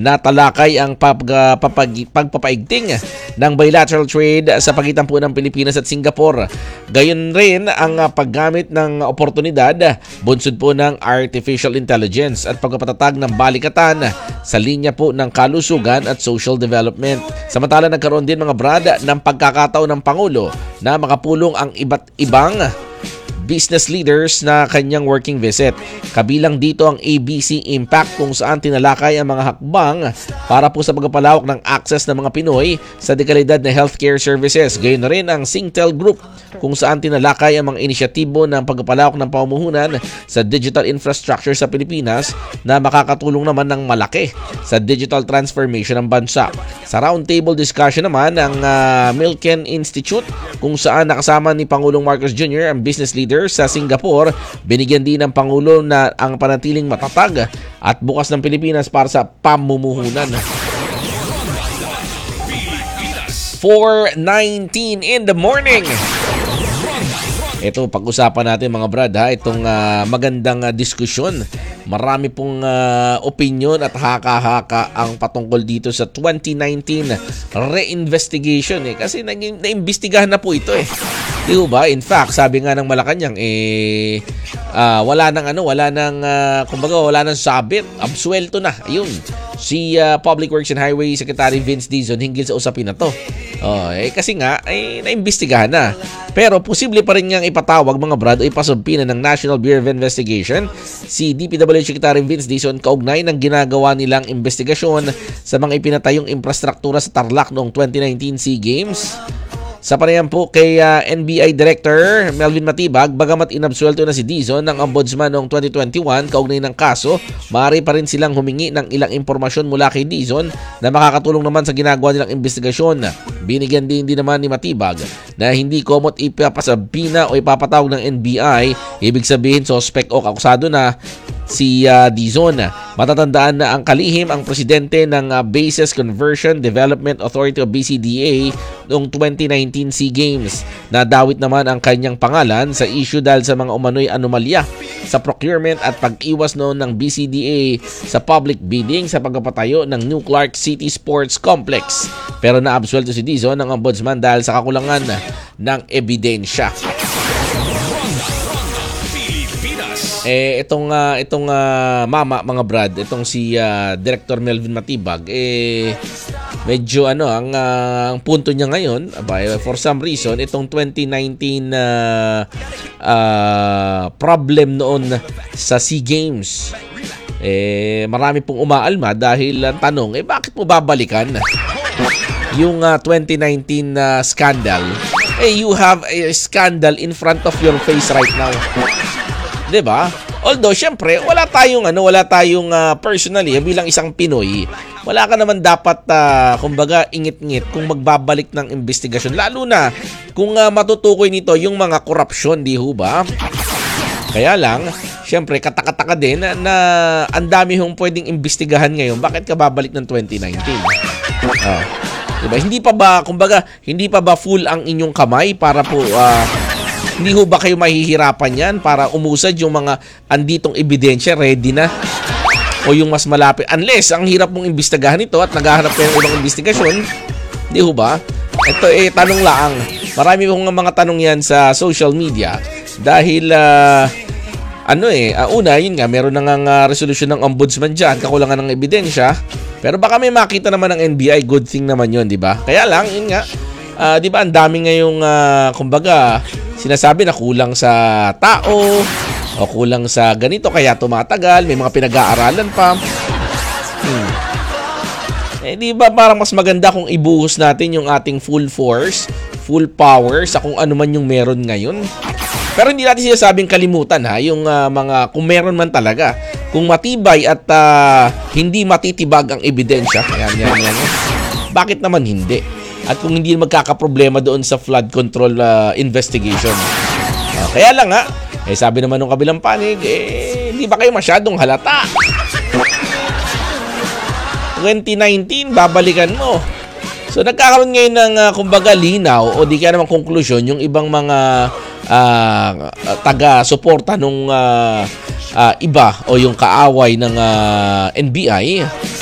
natalakay ang pagpapaigting ng bilateral trade sa pagitan po ng Pilipinas at Singapore. Gayon rin ang paggamit ng oportunidad bunsod po ng artificial intelligence at pagpapatatag ng balikatan sa linya po ng kalusugan at social development. Samantala nagkaroon din mga brad ng pagkakataon ng Pangulo na makapulong ang iba't ibang business leaders na kanyang working visit. Kabilang dito ang ABC Impact kung saan tinalakay ang mga hakbang para po sa pagpapalawak ng access ng mga Pinoy sa dekalidad na healthcare services. Gayon na rin ang Singtel Group kung saan tinalakay ang mga inisyatibo ng pagpapalawak ng pamumuhunan sa digital infrastructure sa Pilipinas na makakatulong naman ng malaki sa digital transformation ng bansa. Sa roundtable discussion naman ang Milken Institute kung saan nakasama ni Pangulong Marcos Jr. ang business leader sa Singapore. Binigyan din ng Pangulo na ang panatiling matatag at bukas ng Pilipinas para sa pamumuhunan. 4:19 in the morning. Ito, pag-usapan natin mga brad ha, itong magandang diskusyon. Marami pong opinion at haka-haka ang patungkol dito sa 2019 reinvestigation kasi naimbestigahan na po ito Di ba? In fact, sabi nga ng Malacanang wala nang sabit, absuelto na. Ayun. Si Public Works and Highway Secretary Vince Dizon hinggil sa usapin na to. Kasi nga naimbestigahan na. Pero posible pa rin ngang ipatawag mga brad o ipasubpina ng National Bureau of Investigation si DPWH Secretary Vince Dizon kaugnay ng ginagawa nilang investigasyon sa mga ipinatayong infrastruktura sa Tarlac noong 2019 SEA Games. Sa panayam po kay NBI Director Melvin Matibag, bagamat inabsuelto na si Dizon ng Ombudsman noong 2021 kaugnay ng kaso, maaari pa rin silang humingi ng ilang impormasyon mula kay Dizon na makakatulong naman sa ginagawa nilang investigasyon. Binigyan din naman ni Matibag na hindi komot ipapasabina o ipapatawag ng NBI, ibig sabihin suspect o akusado na si Dizon. Matatandaan na ang kalihim ang presidente ng Bases Conversion Development Authority o BCDA noong 2019 SEA Games. Nadawit naman ang kanyang pangalan sa issue dahil sa mga umano'y anomalya sa procurement at pag-iwas noon ng BCDA sa public bidding sa pagpapatayo ng New Clark City Sports Complex. Pero naabsuelto si Dizon ng Ombudsman dahil sa kakulangan ng ebidensya. Itong mama mga brad, itong si Director Melvin Matibag medyo ang punto niya ngayon, for some reason itong 2019 problem noon sa SEA Games marami pong umaalma dahil ang tanong bakit mo babalikan yung 2019 scandal? You have a scandal in front of your face right now. 'Di ba? Although syempre wala tayong personally bilang isang Pinoy, wala ka naman dapat kumbaga ingit-ngit kung magbabalik ng investigasyon, lalo na kung matutukoy nito yung mga korupsyon, di ho ba? Kaya lang syempre katakataka din na ang dami hong pwedeng imbestigahan ngayon. Bakit ka babalik ng 2019? Diba? Hindi pa ba full ang inyong kamay para po hindi ho ba kayo mahihirapan yan para umusad yung mga anditong ebidensya, ready na? O yung mas malapit? Unless, ang hirap mong imbestigahan ito at naghahanap kayo ng ibang investigasyon, hindi ho ba? Ito tanong lang. Marami kong mga tanong yan sa social media dahil, una, yun nga, meron na nga resolution ng ombudsman dyan, kakulangan ng ebidensya, pero baka may makita naman ng NBI, good thing naman yun, di ba? Kaya lang, yun nga, di ba, ang dami ngayong, sinasabi na kulang sa tao o kulang sa ganito kaya tumatagal, may mga pinag-aaralan pa. Di ba parang mas maganda kung ibuhos natin yung ating full force, full power sa kung ano man yung meron ngayon. Pero hindi natin sinasabing kalimutan yung mga kung meron man talaga, kung matibay at hindi matitibag ang ebidensya. Yan. Bakit naman hindi? At kung hindi magkakaproblema doon sa flood control investigation. Kaya lang sabi naman ng kabilang panig, hindi ba kayo masyadong halata? 2019, babalikan mo. So nagkakaroon ngayon ng linaw o di kaya naman konklusyon yung ibang mga taga-suporta nung iba o yung kaaway ng NBI